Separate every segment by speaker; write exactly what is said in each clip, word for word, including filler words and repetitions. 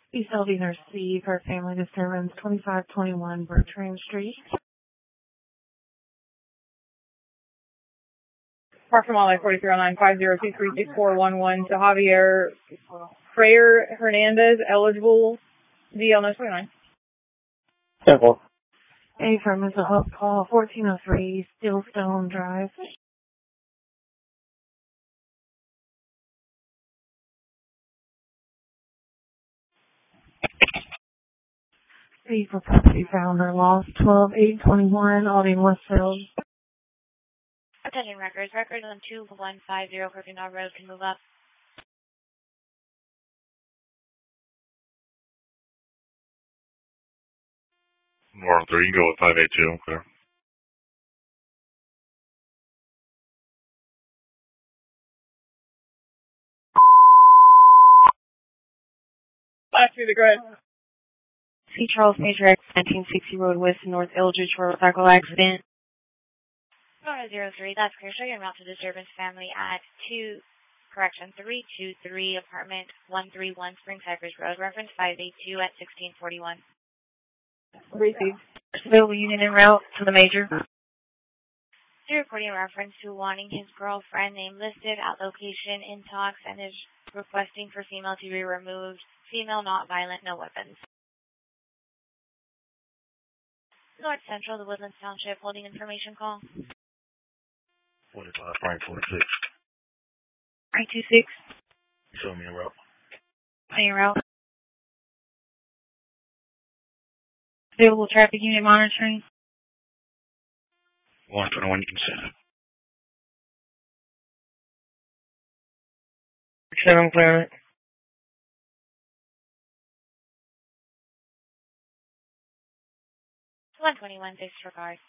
Speaker 1: East L V Nurse C for family disturbance, twenty-five twenty-one Bertrand Street.
Speaker 2: Park from Wildlife forty-three oh nine five zero two three six four one one to Javier Freyer Hernandez, eligible D L nine twenty-nine.
Speaker 3: Simple.
Speaker 1: A firm is a hook call, fourteen oh three Steelstone Drive. C for property found or lost, twelve eight twenty-one Aldine Westfield.
Speaker 4: Attention records. Records on two one five zero Kirkendall Road can move up.
Speaker 5: North three, you can go with five eight two, okay.
Speaker 2: Last through the grid.
Speaker 6: C. Charles Major X, nineteen sixty Road West, North Eldridge, motorcycle accident.
Speaker 4: Florida zero three, that's clear. Show your route to disturbance family at two, correction, three two three, apartment one three one, Spring Cypress Road, reference five eight two at sixteen forty-one.
Speaker 2: Received.
Speaker 6: Available unit en route to the major.
Speaker 4: The reporting reference to wanting his girlfriend name listed at location in talks and is requesting for female to be removed. Female not violent, no weapons. North Central, the Woodlands Township, holding information call.
Speaker 5: forty-five, Frank, forty-six.
Speaker 6: Frank two six.
Speaker 5: Show me a route.
Speaker 6: On your route. Available traffic unit monitoring.
Speaker 5: one twenty-one, you can set it.
Speaker 6: Seven clear.
Speaker 4: one twenty-one, disregard.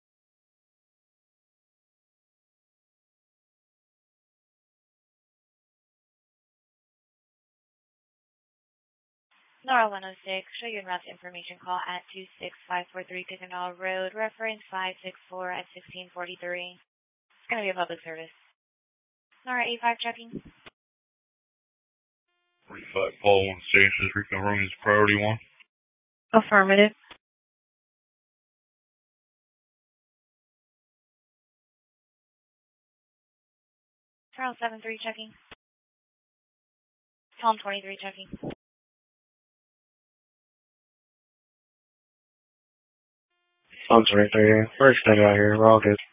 Speaker 4: Nora one oh six, show your route information call at two six five four three Kirkendall Road, reference five six four at sixteen forty-three. It's going to be a public service. Nora eight five checking.
Speaker 5: forty-five, Paul, one station, is reconfirming his priority one.
Speaker 6: Affirmative.
Speaker 4: Charles seven three checking. Tom twenty-three checking.
Speaker 3: I'm sorry, there. First thing out here, we're all good.